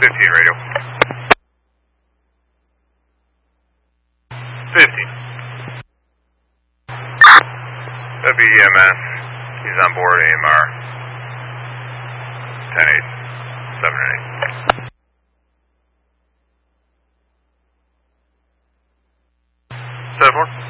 15 radio. 15. WEMS, he's on board AMR. 10-8, 7 and 8. 7-4.